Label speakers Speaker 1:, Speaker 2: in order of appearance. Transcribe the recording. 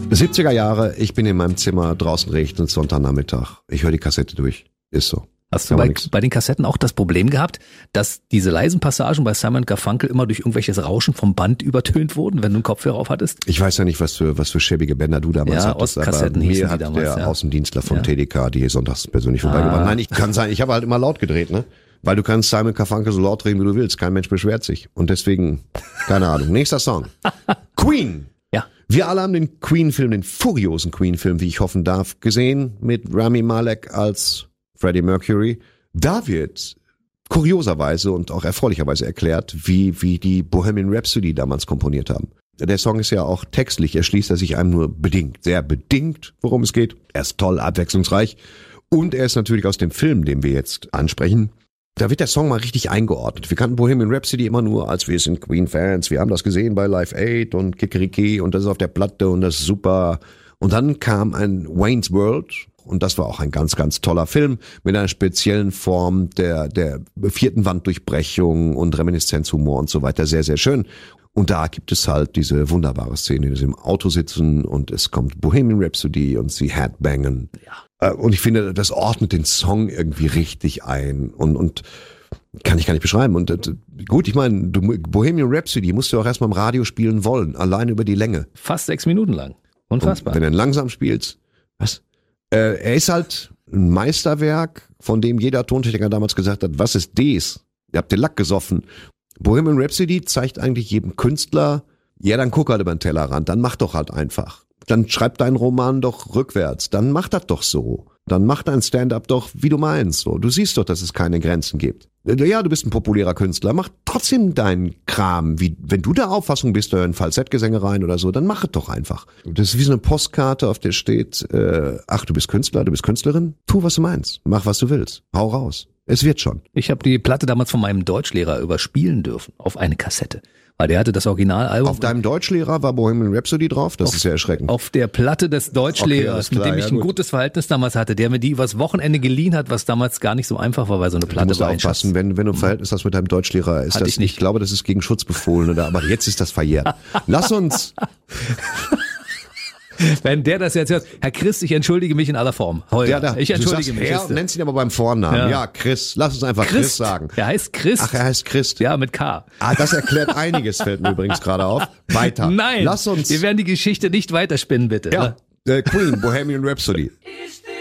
Speaker 1: 70er Jahre, ich bin in meinem Zimmer, draußen regnet es Sonntagnachmittag. Ich höre die Kassette durch. Ist so.
Speaker 2: Hast du bei den Kassetten auch das Problem gehabt, dass diese leisen Passagen bei Simon & Garfunkel immer durch irgendwelches Rauschen vom Band übertönt wurden, wenn du einen Kopfhörer auf hattest?
Speaker 1: Ich weiß ja nicht, was für schäbige Bänder du damals hattest, aber mir hat
Speaker 2: damals,
Speaker 1: der Außendienstler von TDK die sonntags persönlich vorbeigebracht. Nein, ich habe halt immer laut gedreht, ne? Weil du kannst Simon & Garfunkel so laut drehen, wie du willst. Kein Mensch beschwert sich. Und deswegen, keine Ahnung. Nächster Song. Queen.
Speaker 2: Ja.
Speaker 1: Wir alle haben den Queen-Film, den furiosen Queen-Film, wie ich hoffen darf, gesehen, mit Rami Malek als Freddie Mercury. Da wird kurioserweise und auch erfreulicherweise erklärt, wie die Bohemian Rhapsody damals komponiert haben. Der Song ist ja auch textlich, erschließt er sich einem nur bedingt, sehr bedingt, worum es geht. Er ist toll, abwechslungsreich und er ist natürlich aus dem Film, den wir jetzt ansprechen. Da wird der Song mal richtig eingeordnet. Wir kannten Bohemian Rhapsody immer nur als wir sind Queen-Fans. Wir haben das gesehen bei Live Aid und Kikeriki und das ist auf der Platte und das ist super. Und dann kam ein Wayne's World und das war auch ein ganz, ganz toller Film mit einer speziellen Form der vierten Wanddurchbrechung und Reminiszenzhumor und so weiter. Sehr, sehr schön. Und da gibt es halt diese wunderbare Szene, dass sie im Auto sitzen und es kommt Bohemian Rhapsody und sie headbangen. Ja. Und ich finde, das ordnet den Song irgendwie richtig ein und kann ich gar nicht beschreiben. Und gut, ich meine, Bohemian Rhapsody musst du auch erstmal im Radio spielen wollen, allein über die Länge.
Speaker 2: Fast 6 Minuten lang. Unfassbar.
Speaker 1: Und wenn du ihn langsam spielst, was? Er ist halt ein Meisterwerk, von dem jeder Tontechniker damals gesagt hat, was ist das? Ihr habt den Lack gesoffen. Bohemian Rhapsody zeigt eigentlich jedem Künstler, ja, dann guck halt über den Tellerrand, dann mach doch halt einfach. Dann schreib deinen Roman doch rückwärts, dann mach das doch so. Dann mach dein Stand-up doch, wie du meinst. So. Du siehst doch, dass es keine Grenzen gibt. Ja, du bist ein populärer Künstler, mach trotzdem deinen Kram. Wie, wenn du der Auffassung bist, da hören Falsettgesänge rein oder so, dann mach es doch einfach. Das ist wie so eine Postkarte, auf der steht, ach, du bist Künstler, du bist Künstlerin, tu, was du meinst. Mach, was du willst. Hau raus. Es wird schon.
Speaker 2: Ich habe die Platte damals von meinem Deutschlehrer überspielen dürfen, auf eine Kassette. Weil der hatte das Originalalbum.
Speaker 1: Auf deinem Deutschlehrer war Bohemian Rhapsody drauf? Das ist ja erschreckend.
Speaker 2: Auf der Platte des Deutschlehrers, okay, klar, mit dem ich ein gutes Verhältnis damals hatte, der mir die übers Wochenende geliehen hat, was damals gar nicht so einfach war, weil so eine Platte
Speaker 1: war. Du musst aufpassen, wenn du ein Verhältnis hast mit deinem Deutschlehrer, ist das, ich glaube, das ist gegen Schutz befohlen, oder? Aber jetzt ist das verjährt. Lass uns...
Speaker 2: Wenn der das jetzt hört, Herr Chris, ich entschuldige mich in aller Form. Holger, ich entschuldige mich.
Speaker 1: Herr, nennst ihn aber beim Vornamen. Ja, Chris. Lass uns einfach Chris sagen.
Speaker 2: Er heißt Christ.
Speaker 1: Ach, er heißt Christ.
Speaker 2: Ja, mit K.
Speaker 1: Das erklärt einiges, fällt mir übrigens gerade auf. Weiter.
Speaker 2: Nein,
Speaker 1: lass uns.
Speaker 2: Wir werden die Geschichte nicht weiterspinnen, bitte.
Speaker 1: Ja, Queen, Bohemian Rhapsody.
Speaker 3: Is there